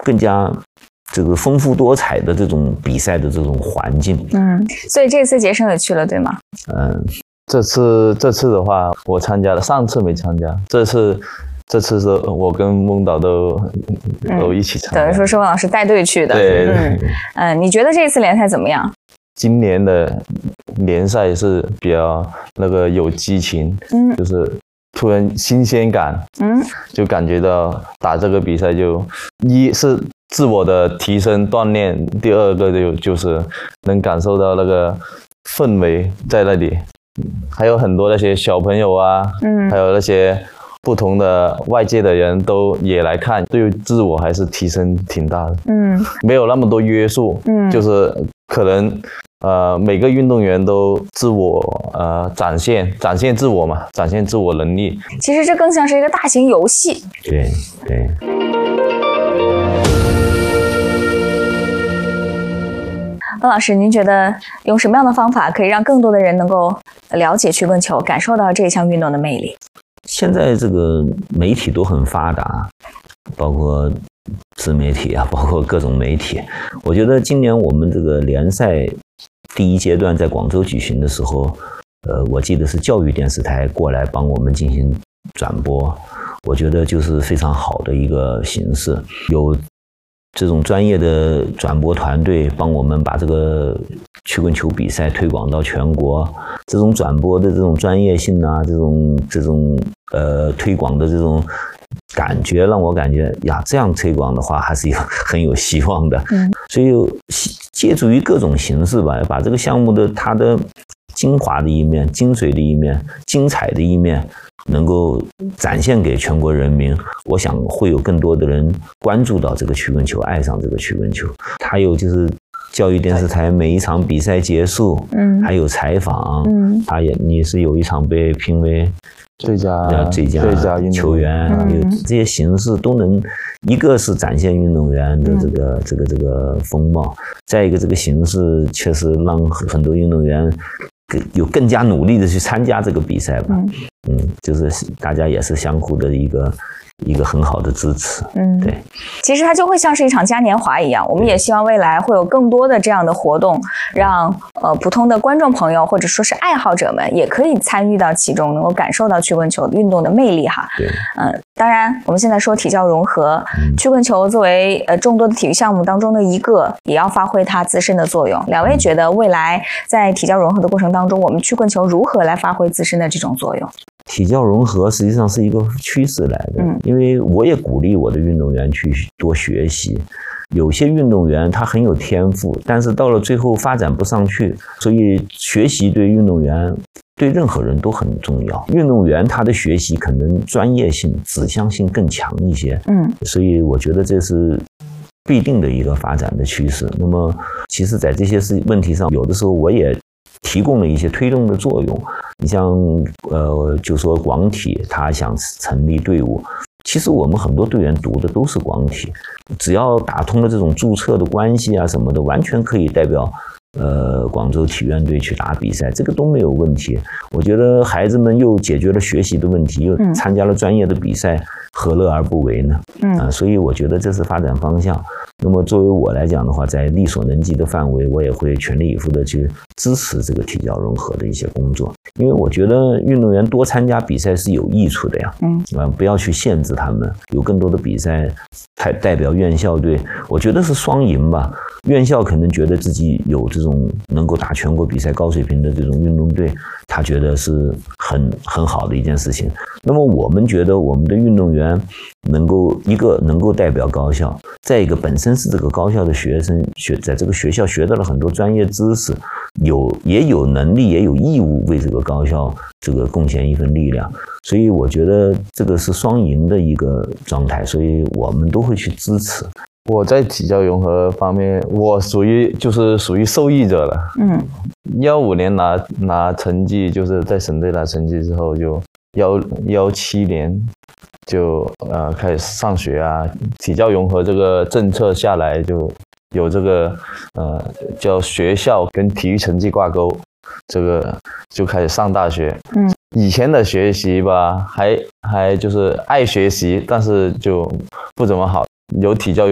更加这个丰富多彩的这种比赛的这种环境。 所以这次杰生也去了，对吗？ 这次的话我参加了，上次没参加，这次是我跟翁导都一起参加， 等于说是翁老师带队去的。 对， 你觉得这次联赛怎么样？ 今年的联赛是比较那个有激情，就是突然新鲜感，就感觉到打这个比赛就一是自我的提升锻炼，第二个就是能感受到那个氛围在那里，还有很多那些小朋友啊，还有那些不同的外界的人都也来看，对自我还是提升挺大的。没有那么多约束，就是可能每个运动员都自我展现自我嘛，展现自我能力。 其实这更像是一个大型游戏。 对。 翁老师，您觉得用什么样的方法可以让更多的人能够了解曲棍球，感受到这项运动的魅力？ 现在这个媒体都很发达，包括自媒体啊，包括各种媒体。我觉得今年我们这个联赛第一阶段在广州举行的时候，我记得是教育电视台过来帮我们进行转播，我觉得就是非常好的一个形式，有这种专业的转播团队帮我们把这个曲棍球比赛推广到全国，这种转播的这种专业性啊，这种推广的这种感觉，让我感觉呀，这样推广的话还是很有希望的。所以借助于各种形式吧，把这个项目的它的精华的一面、精髓的一面、精彩的一面能够展现给全国人民，我想会有更多的人关注到这个曲棍球，爱上这个曲棍球。还有就是教育电视台每一场比赛结束，还有采访，你是有一场被评为最佳球员，有这些形式都能，一个是展现运动员的这个风貌，再一个这个形式确实让很多运动员有更加努力的去参加这个比赛吧。就是大家也是相互的一个很好的支持。对， 其实它就会像是一场嘉年华一样，我们也希望未来会有更多的这样的活动，让普通的观众朋友或者说是爱好者们也可以参与到其中，能够感受到曲棍球运动的魅力哈。 对， 当然我们现在说体教融合，曲棍球作为众多的体育项目当中的一个，也要发挥它自身的作用。两位觉得未来在体教融合的过程当中，我们曲棍球如何来发挥自身的这种作用？ 体教融合实际上是一个趋势来的，因为我也鼓励我的运动员去多学习。有些运动员他很有天赋，但是到了最后发展不上去，所以学习对运动员对任何人都很重要。运动员他的学习可能专业性、指向性更强一些，所以我觉得这是必定的一个发展的趋势。那么其实在这些问题上，有的时候我也提供了一些推动的作用。你像就说广体他想成立队伍，其实我们很多队员读的都是广体，只要打通了这种注册的关系啊什么的，完全可以代表广州体院队去打比赛，这个都没有问题。我觉得孩子们又解决了学习的问题，又参加了专业的比赛，何乐而不为呢？所以我觉得这是发展方向。那么作为我来讲的话，在力所能及的范围，我也会全力以赴的去支持这个体教融合的一些工作，因为我觉得运动员多参加比赛是有益处的呀。不要去限制他们，有更多的比赛代表院校队，我觉得是双赢吧。院校可能觉得自己有这种能够打全国比赛高水平的这种运动队，他觉得是很好的一件事情。那么我们觉得我们的运动员能够代表高校，再一个本身是这个高校的学生，在这个学校学到了很多专业知识，也有能力也有义务为这个高校这个贡献一份力量，所以我觉得这个是双赢的一个状态，所以我们都会去支持。 我在体教融合方面，我属于受益者了。15年拿成绩，就是在省队拿成绩之后，就17年就开始上学啊。体教融合这个政策下来，就有这个叫学校跟体育成绩挂钩，这个就开始上大学。以前的学习吧，还就是爱学习，但是就不怎么好。有体教